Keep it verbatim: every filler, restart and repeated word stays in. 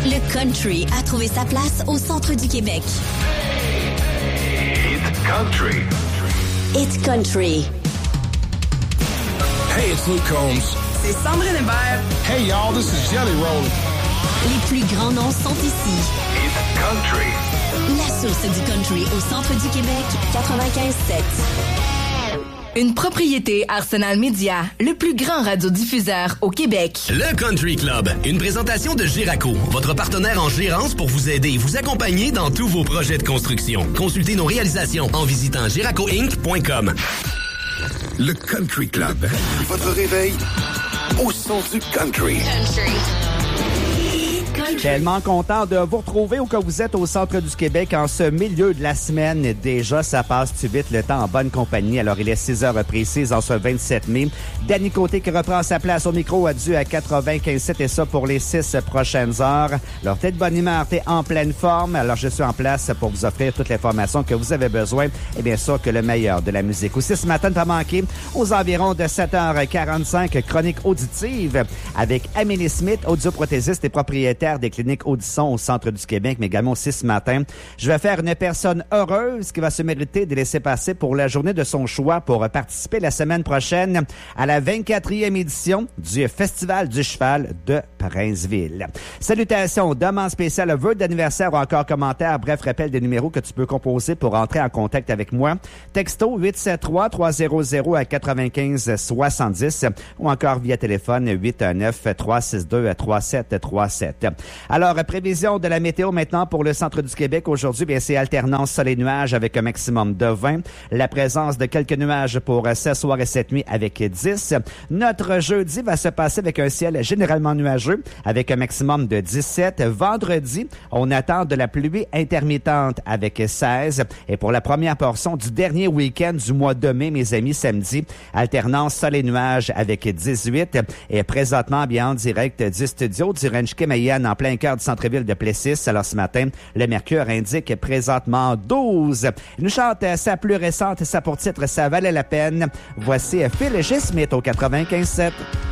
Le country a trouvé sa place au centre du Québec. It's country. It's country. Hey, it's Luke Combs. C'est Sandrine Hébert. Hey, y'all, this is Jelly Roll. Les plus grands noms sont ici. It's country. La source du country au centre du Québec, quatre-vingt-quinze sept. Une propriété Arsenal Media, le plus grand radiodiffuseur au Québec. Le Country Club, une présentation de Giraco, votre partenaire en gérance pour vous aider et vous accompagner dans tous vos projets de construction. Consultez nos réalisations en visitant giraco inc point com. Le Country Club, votre réveil au son du country. Country. Tellement content de vous retrouver où que vous êtes au centre du Québec en ce milieu de la semaine. Déjà, ça passe-tu vite le temps en bonne compagnie. Alors, il est six heures précises en ce vingt-sept mai. Danny Côté qui reprend sa place au micro a dû à quatre-vingt-quinze sept et ça pour les six prochaines heures. Alors, t'es de bonne humeur, t'es en pleine forme. Alors, je suis en place pour vous offrir toute l'information que vous avez besoin et bien sûr que le meilleur de la musique. Aussi, ce matin, ne pas manquer aux environs de sept heures quarante-cinq, chronique auditive avec Amélie Smith, audioprothésiste et propriétaire des cliniques Audisson au centre du Québec, mais également aussi ce matin. Je vais faire une personne heureuse qui va se mériter de laisser passer pour la journée de son choix pour participer la semaine prochaine à la vingt-quatrième édition du Festival du Cheval de Princeville. Salutations, demande spéciale, vœux d'anniversaire ou encore commentaires, bref, rappel des numéros que tu peux composer pour entrer en contact avec moi. Texto huit sept trois trois zéro zéro à quatre-vingt-quinze soixante-dix ou encore via téléphone huit un neuf trois six deux trois sept trois sept. Alors, prévision de la météo maintenant pour le centre du Québec. Aujourd'hui, bien, c'est alternance soleil-nuage avec un maximum de vingt. La présence de quelques nuages pour ce soir et cette nuit avec dix. Notre jeudi va se passer avec un ciel généralement nuageux avec un maximum de dix-sept. Vendredi, on attend de la pluie intermittente avec seize. Et pour la première portion du dernier week-end du mois de mai, mes amis, samedi, alternance soleil-nuage avec dix-huit. Et présentement, bien, en direct du studio du Ranch Kemeyan en plein cœur du centre-ville de Plessis. Alors ce matin, le mercure indique présentement douze. Il nous chante sa plus récente, sa pour titre, ça valait la peine. Voici Phil G. Smith au quatre-vingt-quinze sept.